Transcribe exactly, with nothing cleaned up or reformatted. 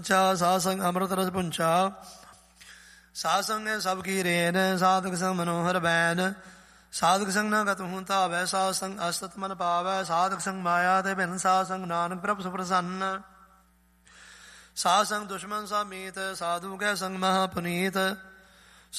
ਸਾਧ ਸੰਗ ਅੰਮ੍ਰਿਤ ਰਸ ਪੁੰਚਾ। ਸਾਧ ਸੰਗ ਸਭ ਕੀ ਰੇਨ, ਸਾਧਕ ਸੰਗ ਮਨੋਹਰ ਬੈਨ। ਸਾਧਕ ਸੰਗ ਨਾ ਗਤ ਹੂੰ ਧਾਵੈ, ਸਾਧ ਸੰਗ ਅਸਤ ਮਨ ਪਾਵੈ। ਸਾਧਕ ਸੰਗ ਮਾਇਆ ਤੇ ਭਿੰਨ, ਸਾਧ ਸੰਗ ਨਾਨਕ ਪ੍ਰਭ ਸੁਪ੍ਰਸੰਨ। ਸਾਧ ਸੰਗ ਦੁਸ਼ਮਨ ਸਾ ਮੀਤ, ਸਾਧੂ ਕੈ ਸੰਗ ਮਹਾ ਪੁਨੀਤ।